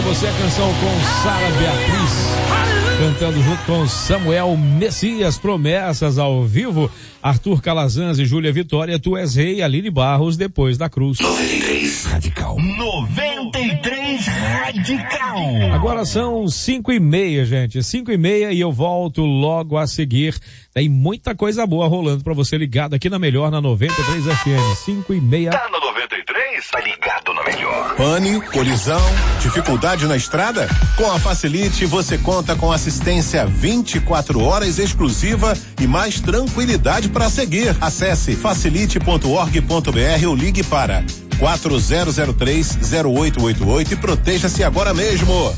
você a canção com Sara Beatriz, cantando junto com Samuel Messias, Promessas ao vivo, Arthur Calazans e Júlia Vitória, Tu És Rei, Aline Barros, Depois da Cruz. 93 Radical. 93 Radical. Agora são 5:30, gente, 5:30 e eu volto logo a seguir. Tem muita coisa boa rolando pra você ligado aqui na Melhor, na 93 FM, 5:30. Tá na 93? Tá ligado na Melhor. Pane, colisão, dificuldade na estrada? Com a Facilite você conta com assistência 24 horas exclusiva e mais tranquilidade para seguir. Acesse facilite.org.br ou ligue para 4003-0888 e proteja-se agora mesmo.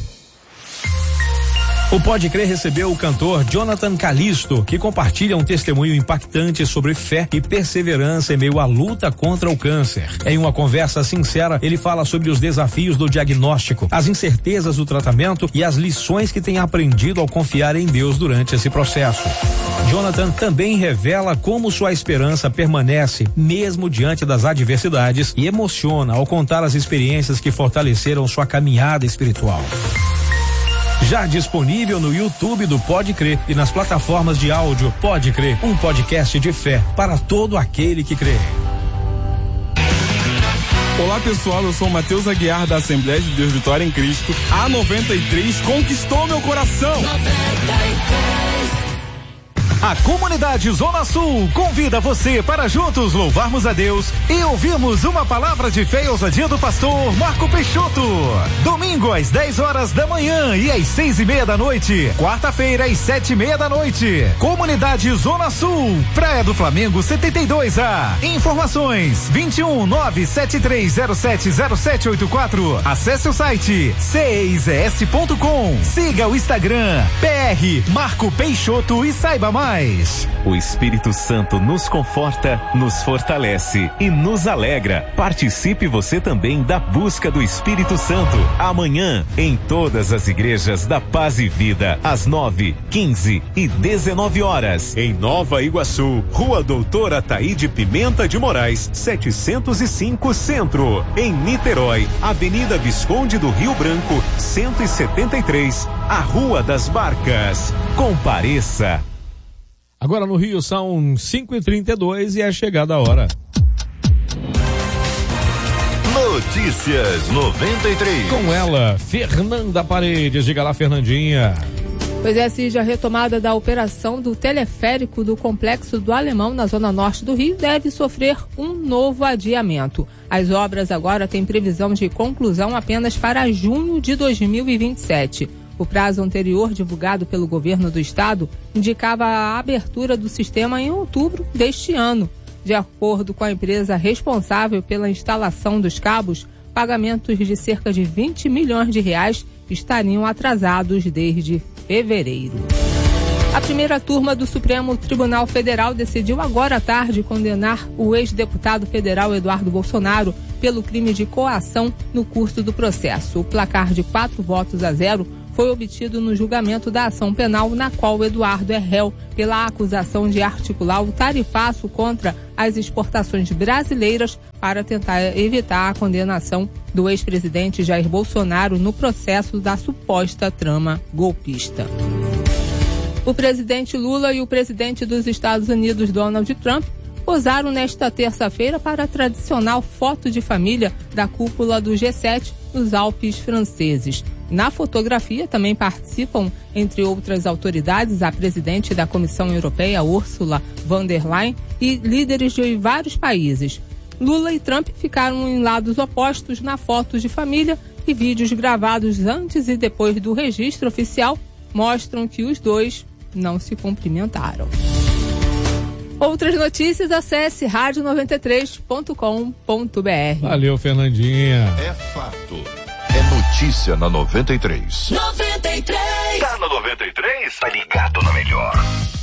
O Pode Crer recebeu o cantor Jonathan Calisto, que compartilha um testemunho impactante sobre fé e perseverança em meio à luta contra o câncer. Em uma conversa sincera, ele fala sobre os desafios do diagnóstico, as incertezas do tratamento e as lições que tem aprendido ao confiar em Deus durante esse processo. Jonathan também revela como sua esperança permanece mesmo diante das adversidades e emociona ao contar as experiências que fortaleceram sua caminhada espiritual. Já disponível no YouTube do Pode Crer e nas plataformas de áudio. Pode Crer, um podcast de fé para todo aquele que crê. Olá pessoal, eu sou o Matheus Aguiar da Assembleia de Deus Vitória em Cristo. A 93 conquistou meu coração. 93. A comunidade Zona Sul convida você para juntos louvarmos a Deus e ouvirmos uma palavra de fé e ousadia do pastor Marco Peixoto. Domingo às 10 horas da manhã e às 6:30 da noite. Quarta-feira às 7:30 da noite. Comunidade Zona Sul, Praia do Flamengo 72A. Informações 21973070784. Acesse o site ceizs.com. Siga o Instagram PR Marco Peixoto e saiba mais. O Espírito Santo nos conforta, nos fortalece e nos alegra. Participe você também da busca do Espírito Santo. Amanhã, em todas as igrejas da Paz e Vida, às 9, 15 e 19 horas. Em Nova Iguaçu, Rua Doutora Ataíde Pimenta de Moraes, 705 Centro. Em Niterói, Avenida Visconde do Rio Branco, 173, a Rua das Barcas. Compareça. Agora no Rio são 5:32 e é chegada a hora. Notícias 93. Com ela, Fernanda Paredes. Diga lá, Fernandinha. Pois é, Cid, a retomada da operação do teleférico do Complexo do Alemão, na zona norte do Rio, deve sofrer um novo adiamento. As obras agora têm previsão de conclusão apenas para junho de 2027. O prazo anterior, divulgado pelo governo do estado, indicava a abertura do sistema em outubro deste ano. De acordo com a empresa responsável pela instalação dos cabos, pagamentos de cerca de 20 milhões de reais estariam atrasados desde fevereiro. A primeira turma do Supremo Tribunal Federal decidiu agora à tarde condenar o ex-deputado federal Eduardo Bolsonaro pelo crime de coação no curso do processo. O placar de 4-0 foi obtido no julgamento da ação penal na qual Eduardo é réu pela acusação de articular o tarifaço contra as exportações brasileiras para tentar evitar a condenação do ex-presidente Jair Bolsonaro no processo da suposta trama golpista. O presidente Lula e o presidente dos Estados Unidos, Donald Trump, posaram nesta terça-feira para a tradicional foto de família da cúpula do G7 nos Alpes franceses. Na fotografia também participam, entre outras autoridades, a presidente da Comissão Europeia, Ursula von der Leyen, e líderes de vários países. Lula e Trump ficaram em lados opostos na foto de família e vídeos gravados antes e depois do registro oficial mostram que os dois não se cumprimentaram. Outras notícias, acesse radio93.com.br. Valeu, Fernandinha. É fato. É notícia na 93. 93. Tá na 93? Tá ligado na Melhor.